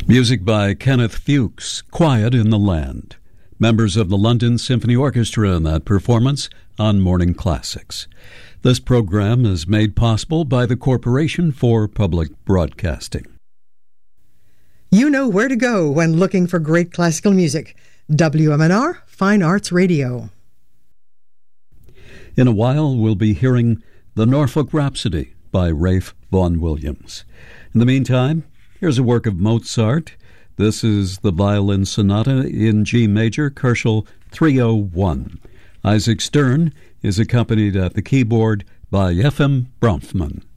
Music by Kenneth Fuchs, Quiet in the Land. Members of the London Symphony Orchestra in that performance on Morning Classics. This program is made possible by the Corporation for Public Broadcasting. You know where to go when looking for great classical music. WMNR Fine Arts Radio. In a while, we'll be hearing The Norfolk Rhapsody by Ralph Vaughan Williams. In the meantime, here's a work of Mozart. This is the Violin Sonata in G Major, Koelschel 301. Isaac Stern is accompanied at the keyboard by Efim Bronfman.